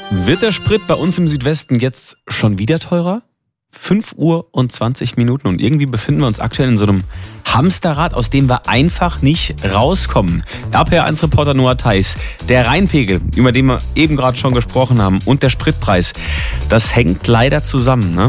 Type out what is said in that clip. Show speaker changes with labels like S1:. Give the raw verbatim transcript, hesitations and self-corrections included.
S1: Wird der Sprit bei uns im Südwesten jetzt schon wieder teurer? fünf Uhr und zwanzig Minuten und irgendwie befinden wir uns aktuell in so einem Hamsterrad, aus dem wir einfach nicht rauskommen. R P R eins Reporter Noah Theis, der Rheinpegel, über den wir eben gerade schon gesprochen haben, und der Spritpreis, das hängt leider zusammen, ne?